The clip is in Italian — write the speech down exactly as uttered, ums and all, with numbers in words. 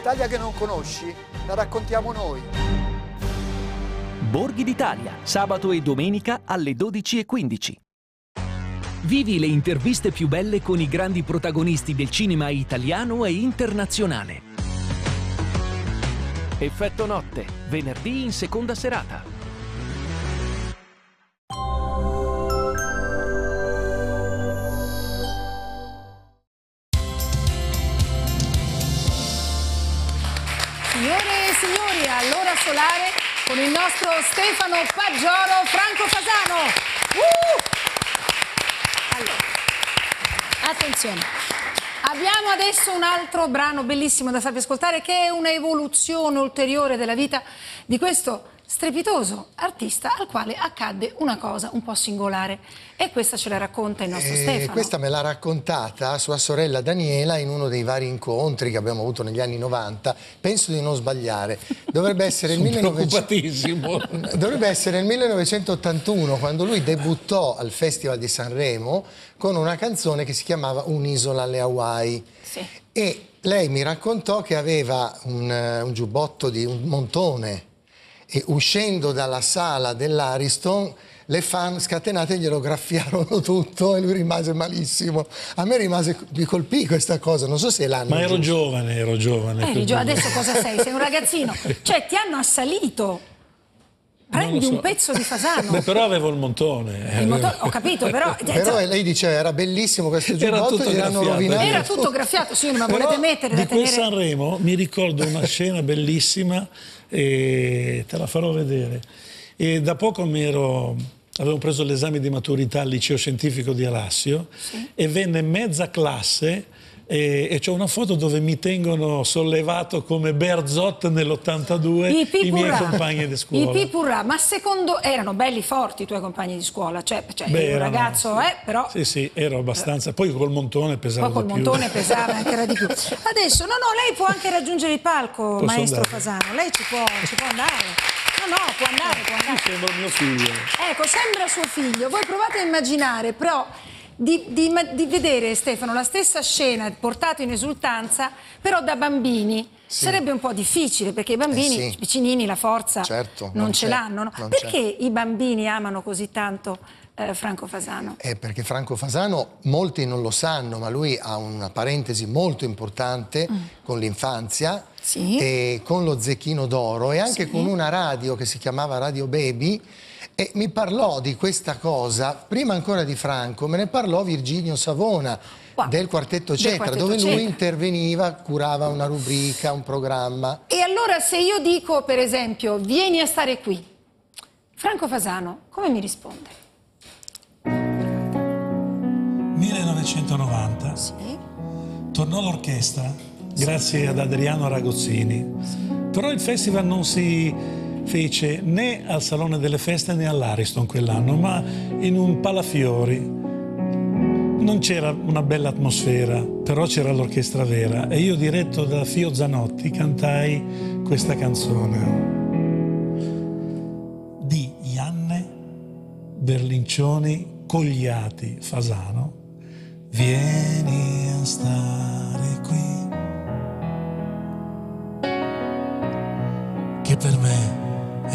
L'Italia che non conosci, la raccontiamo noi. Borghi d'Italia, sabato e domenica alle dodici e quindici. Vivi le interviste più belle con i grandi protagonisti del cinema italiano e internazionale. Effetto notte, venerdì in seconda serata. Signore e signori, all'ora solare con il nostro Stefano Paggioro, Franco Fasano. Uh! Allora, attenzione, abbiamo adesso un altro brano bellissimo da farvi ascoltare, che è un'evoluzione ulteriore della vita di questo strepitoso artista al quale accadde una cosa un po' singolare, e questa ce la racconta il nostro eh, Stefano. Questa me l'ha raccontata sua sorella Daniela in uno dei vari incontri che abbiamo avuto negli anni novanta. Penso di non sbagliare, dovrebbe essere il, millenovecento... dovrebbe essere il millenovecentottantuno, quando lui debuttò al Festival di Sanremo con una canzone che si chiamava Un'isola alle Hawaii. Sì. E lei mi raccontò che aveva un, un giubbotto di un montone, e uscendo dalla sala dell'Ariston le fan scatenate glielo graffiarono tutto e lui rimase malissimo. A me rimase, mi colpì questa cosa, non so se l'hanno. Ma ero giusto. giovane, ero giovane. Eh, gio adesso cosa sei? Sei un ragazzino. Cioè ti hanno assalito. Prendi so. un pezzo di Fasano. Beh, però avevo il montone. Il montone, ho capito, però... Però lei diceva era bellissimo questo giubbotto, tutto gli hanno graffiato. rovinato. Era tutto graffiato, signore, ma Però volete mettere da di quel tenere... Sanremo mi ricordo una scena bellissima e te la farò vedere. E da poco mi ero, avevo preso l'esame di maturità al liceo scientifico di Alassio, sì, e venne mezza classe e, e c'è una foto dove mi tengono sollevato come Berzot nell'ottantadue i, i miei compagni di scuola. I Pipurra, ma secondo erano belli forti i tuoi compagni di scuola, cioè, cioè Beh, un erano, ragazzo, sì, eh, però... Sì, sì, ero abbastanza, poi col montone pesava Poi col di più. montone pesava anche era di più. Adesso, no, no, lei può anche raggiungere il palco, Posso maestro andare? Fasano, lei ci può, ci può andare. No, no, può andare, può andare. Mi sembra mio figlio. Ecco, sembra suo figlio. Voi provate a immaginare, però, di, di, di vedere, Stefano, la stessa scena portato in esultanza, però da bambini. Sì. Sarebbe un po' difficile, perché i bambini, eh sì, piccinini, la forza, certo, non, non ce l'hanno. No? Perché i bambini amano così tanto eh, Franco Fasano? Eh, perché Franco Fasano, molti non lo sanno, ma lui ha una parentesi molto importante mm. con l'infanzia, sì, e con lo Zecchino d'Oro, e anche sì, con una radio che si chiamava Radio Baby, e mi parlò di questa cosa, prima ancora di Franco, me ne parlò Virginio Savona, wow, del Quartetto Cetra, del Quartetto dove Cetra. Lui interveniva, curava una rubrica, un programma. E allora se io dico, per esempio, vieni a stare qui, Franco Fasano, come mi risponde? millenovecentonovanta, sì, tornò l'orchestra, sì, grazie ad Adriano Ragozzini, sì, però il festival non si fece né al Salone delle Feste né all'Ariston quell'anno, ma in un palafiori. Non c'era una bella atmosfera, però c'era l'orchestra vera, e io, diretto da Fio Zanotti, cantai questa canzone di Ianne Berlincioni Cogliati Fasano. Vieni a stare qui, che per me